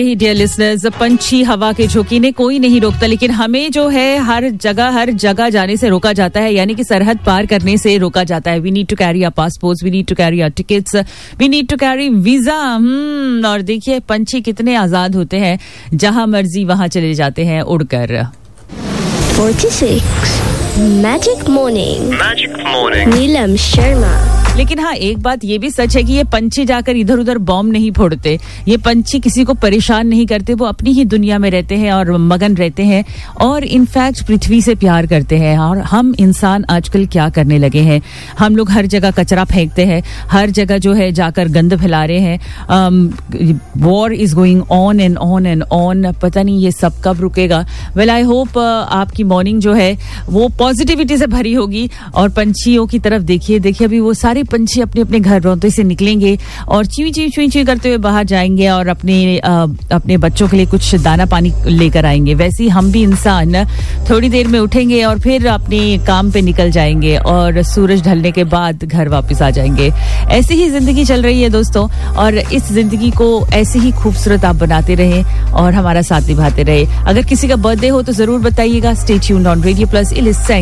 Dear listeners, पंछी हवा के झोंके ने कोई नहीं रोकता, लेकिन हमें जो है हर जगह जाने से रोका जाता है, यानी कि सरहद पार करने से रोका जाता है. We need to carry our passports, we need to carry our tickets, we need to carry visa. और देखिए पंछी कितने आजाद होते हैं, जहां मर्जी वहां चले जाते हैं उड़कर. 46 मैजिक मॉर्निंग नीलम शर्मा. लेकिन हाँ, एक बात ये भी सच है कि ये पंछी जाकर इधर उधर बॉम्ब नहीं फोड़ते. ये पंछी किसी को परेशान नहीं करते, वो अपनी ही दुनिया में रहते हैं और मगन रहते हैं और इनफैक्ट पृथ्वी से प्यार करते हैं. और हम इंसान आजकल क्या करने लगे हैं, हम लोग हर जगह कचरा फेंकते हैं, हर जगह जो है जाकर गंद फैला रहे हैं. War is going on and on and on. पता नहीं ये सब कब रुकेगा. वेल आई होप आपकी मॉर्निंग जो है वो पॉजिटिविटी से भरी होगी. और पंछियों की तरफ देखिए अभी वो सारे पंछी अपने अपने घरों से निकलेंगे और चीं चीं करते हुए बाहर जाएंगे और अपने बच्चों के लिए कुछ दाना पानी लेकर आएंगे. वैसे ही हम भी इंसान थोड़ी देर में उठेंगे और फिर अपने काम पे निकल जाएंगे और सूरज ढलने के बाद घर वापस आ जाएंगे. ऐसी ही जिंदगी चल रही है दोस्तों, और इस जिंदगी को ऐसे ही खूबसूरत आप बनाते रहें और हमारा साथ निभाते रहे. अगर किसी का बर्थडे हो तो जरूर बताइएगा. Stay tuned on radio plus.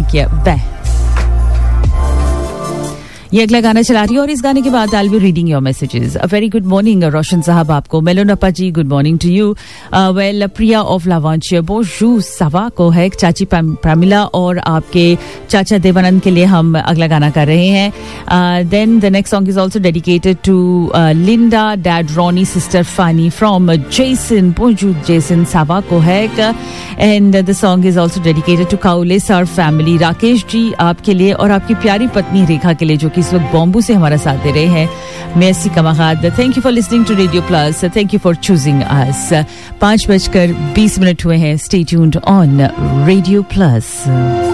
ये अगला गाना चला रही है और इस गाने के बाद I'll be reading your messages. A very good morning रोशन साहब आपको. मेलोनपा जी, good morning to you. Well Priya of लावांशिया बोजू सवा को है चाची प्रामिला और आपके चाचा देवानंद के लिए हम अगला गाना कर रहे हैं. Then the next song is also dedicated to Linda, dad Ronnie, sister Fani from Jason. बोजू जेसन सवा को है. And the song is also dedicated to Cowley sir family. Rakesh ji आपके लिए और आपकी प्यारी पत्नी रेखा के लिए जो इस वक्त बॉम्बू से हमारा साथ दे रहे हैं. Messi कमाहाद. Thank you for listening to radio plus. Thank you for choosing अस. 5:20 हुए हैं. Stay tuned on radio plus.